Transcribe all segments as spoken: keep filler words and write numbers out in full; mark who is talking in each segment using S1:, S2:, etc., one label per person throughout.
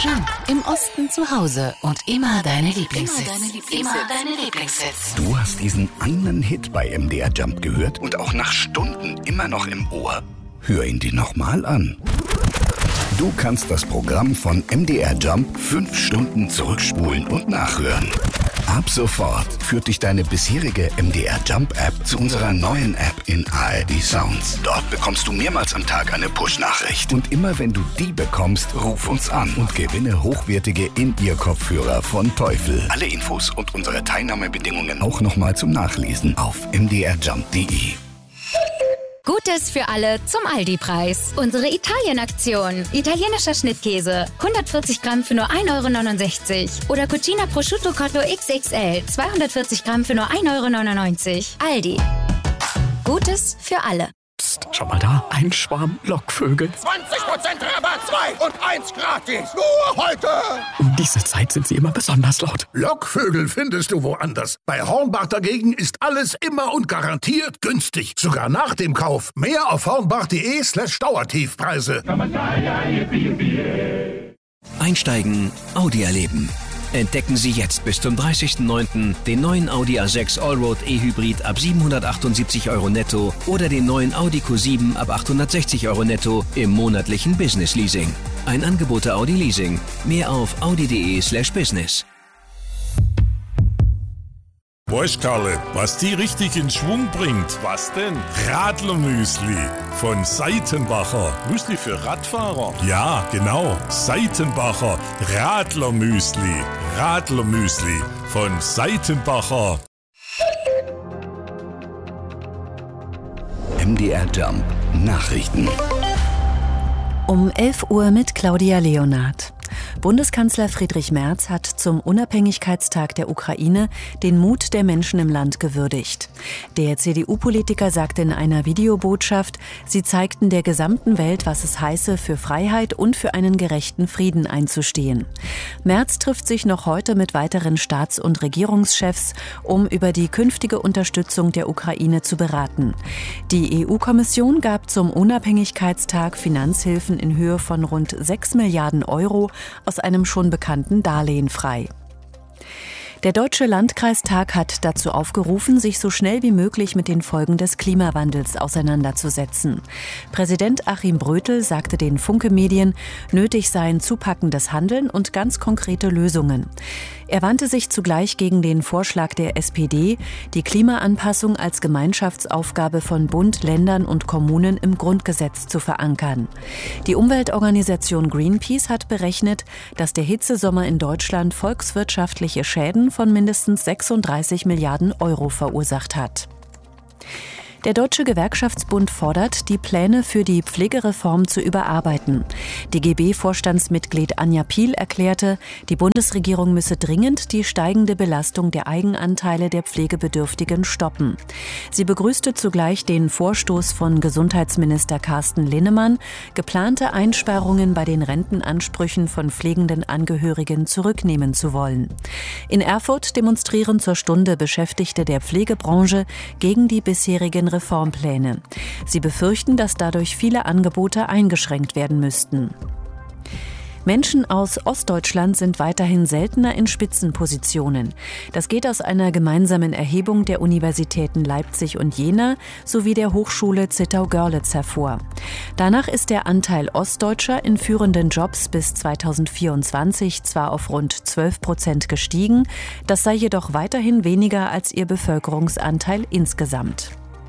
S1: Jump. Im Osten zu Hause und immer deine Lieblingshits. Immer deine Lieblingshits.
S2: Du hast diesen einen Hit bei M D R Jump gehört und auch nach Stunden immer noch im Ohr. Hör ihn dir nochmal an. Du kannst das Programm von M D R Jump fünf Stunden zurückspulen und nachhören. Ab sofort führt dich deine bisherige M D R Jump App zu unserer neuen App in A R D Sounds. Dort bekommst du mehrmals am Tag eine Push-Nachricht. Und immer wenn du die bekommst, ruf uns an und gewinne hochwertige In-Ear-Kopfhörer von Teufel. Alle Infos und unsere Teilnahmebedingungen auch nochmal zum Nachlesen auf m d r jump punkt d e.
S3: Gutes für alle zum Aldi-Preis. Unsere Italien-Aktion. Italienischer Schnittkäse. hundertvierzig Gramm für nur ein Euro neunundsechzig. Oder Cucina Prosciutto Cotto X X L. zweihundertvierzig Gramm für nur ein Euro neunundneunzig. Aldi. Gutes für alle.
S4: Psst, schau mal da. Ein Schwarm Lockvögel.
S5: zwanzig Prozent Rabatt, zwei und eins gratis. Nur heute.
S4: Um diese Zeit sind sie immer besonders laut.
S5: Lockvögel findest du woanders. Bei Hornbach dagegen ist alles immer und garantiert günstig. Sogar nach dem Kauf. Mehr auf hornbach.de slash Dauertiefpreise.
S6: Einsteigen, Audi erleben. Entdecken Sie jetzt bis zum dreißigsten neunten den neuen Audi A sechs Allroad E-Hybrid ab siebenhundertachtundsiebzig Euro netto oder den neuen Audi Q sieben ab achthundertsechzig Euro netto im monatlichen Business Leasing. Ein Angebot der Audi Leasing. Mehr auf audi.de slash business.
S7: Weißt Karle, was die richtig in Schwung bringt? Was denn? Radlermüsli von Seitenbacher. Müsli für Radfahrer? Ja, genau. Seitenbacher Radlermüsli. Radlermüsli von Seitenbacher.
S2: M D R Jump Nachrichten.
S8: Um elf Uhr mit Claudia Leonard. Bundeskanzler Friedrich Merz hat zum Unabhängigkeitstag der Ukraine den Mut der Menschen im Land gewürdigt. Der C D U-Politiker sagte in einer Videobotschaft, sie zeigten der gesamten Welt, was es heiße, für Freiheit und für einen gerechten Frieden einzustehen. Merz trifft sich noch heute mit weiteren Staats- und Regierungschefs, um über die künftige Unterstützung der Ukraine zu beraten. Die E U-Kommission gab zum Unabhängigkeitstag Finanzhilfen in Höhe von rund sechs Milliarden Euro aus einem schon bekannten Darlehen frei. Der Deutsche Landkreistag hat dazu aufgerufen, sich so schnell wie möglich mit den Folgen des Klimawandels auseinanderzusetzen. Präsident Achim Brötel sagte den Funke-Medien, nötig seien zupackendes Handeln und ganz konkrete Lösungen. Er wandte sich zugleich gegen den Vorschlag der S P D, die Klimaanpassung als Gemeinschaftsaufgabe von Bund, Ländern und Kommunen im Grundgesetz zu verankern. Die Umweltorganisation Greenpeace hat berechnet, dass der Hitzesommer in Deutschland volkswirtschaftliche Schäden von mindestens sechsunddreißig Milliarden Euro verursacht hat. Der Deutsche Gewerkschaftsbund fordert, die Pläne für die Pflegereform zu überarbeiten. D G B-Vorstandsmitglied Anja Piel erklärte, die Bundesregierung müsse dringend die steigende Belastung der Eigenanteile der Pflegebedürftigen stoppen. Sie begrüßte zugleich den Vorstoß von Gesundheitsminister Carsten Linnemann, geplante Einsparungen bei den Rentenansprüchen von pflegenden Angehörigen zurücknehmen zu wollen. In Erfurt demonstrieren zur Stunde Beschäftigte der Pflegebranche gegen die bisherigen Reformpläne. Sie befürchten, dass dadurch viele Angebote eingeschränkt werden müssten. Menschen aus Ostdeutschland sind weiterhin seltener in Spitzenpositionen. Das geht aus einer gemeinsamen Erhebung der Universitäten Leipzig und Jena sowie der Hochschule Zittau-Görlitz hervor. Danach ist der Anteil Ostdeutscher in führenden Jobs bis zweitausendvierundzwanzig zwar auf rund zwölf Prozent gestiegen, das sei jedoch weiterhin weniger als ihr Bevölkerungsanteil insgesamt.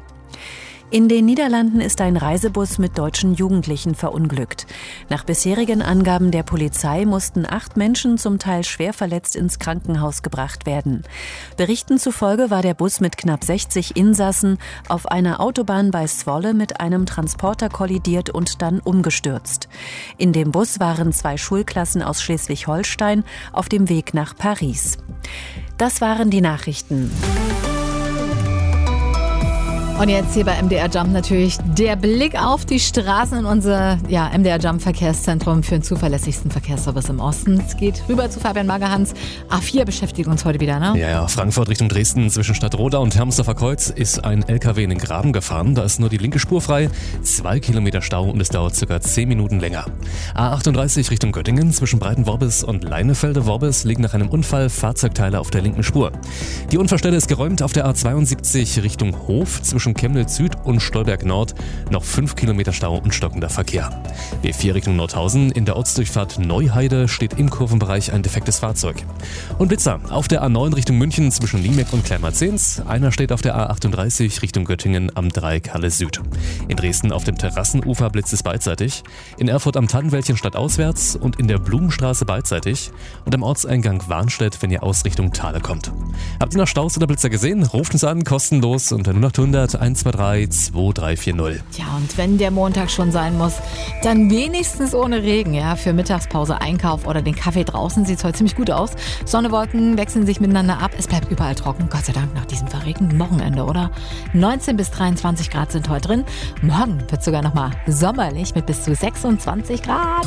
S8: In den Niederlanden ist ein Reisebus mit deutschen Jugendlichen verunglückt. Nach bisherigen Angaben der Polizei mussten acht Menschen zum Teil schwer verletzt ins Krankenhaus gebracht werden. Berichten zufolge war der Bus mit knapp sechzig Insassen auf einer Autobahn bei Zwolle mit einem Transporter kollidiert und dann umgestürzt. In dem Bus waren zwei Schulklassen aus Schleswig-Holstein auf dem Weg nach Paris. Das waren die Nachrichten.
S9: Und jetzt hier bei M D R Jump natürlich der Blick auf die Straßen in unser ja, M D R Jump Verkehrszentrum für den zuverlässigsten Verkehrsservice im Osten. Es geht rüber zu Fabian Magerhans. A vier beschäftigt uns heute wieder, ne?
S10: Ja, ja, Frankfurt Richtung Dresden zwischen Stadtroda und Hermsdorfer Kreuz ist ein L K W in den Graben gefahren. Da ist nur die linke Spur frei, zwei Kilometer Stau und es dauert circa zehn Minuten länger. A achtunddreißig Richtung Göttingen zwischen Breitenworbis und Leinefelde-Worbis liegen nach einem Unfall Fahrzeugteile auf der linken Spur. Die Unfallstelle ist geräumt auf der A zweiundsiebzig Richtung Hof zwischen Chemnitz Süd und Stolberg Nord, noch fünf Kilometer Stau und stockender Verkehr. B vier Richtung Nordhausen, in der Ortsdurchfahrt Neuheide steht im Kurvenbereich ein defektes Fahrzeug. Und Blitzer auf der A neun Richtung München zwischen Liemeck und Kleinmarzens, einer steht auf der A achtunddreißig Richtung Göttingen am Dreieck Halle Süd. In Dresden auf dem Terrassenufer blitzt es beidseitig, in Erfurt am Tannenwäldchen stadtauswärts und in der Blumenstraße beidseitig und am Ortseingang Warnstedt, wenn ihr aus Richtung Thale kommt. Habt ihr noch Staus oder Blitzer gesehen? Ruft uns an, kostenlos unter null acht hundert eins zwei drei zwei drei vier null.
S9: Ja, und wenn der Montag schon sein muss, dann wenigstens ohne Regen, ja. Für Mittagspause, Einkauf oder den Kaffee draußen sieht es heute ziemlich gut aus. Sonne, Wolken wechseln sich miteinander ab. Es bleibt überall trocken, Gott sei Dank, nach diesem verregneten Wochenende, oder? neunzehn bis dreiundzwanzig Grad sind heute drin. Morgen wird es sogar nochmal sommerlich mit bis zu sechsundzwanzig Grad.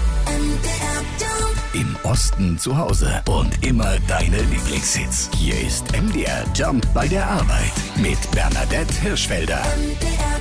S2: Im Osten zu Hause und immer deine Lieblingshits. Hier ist M D R Jump bei der Arbeit mit Bernadette Hirschfelder.
S11: M D R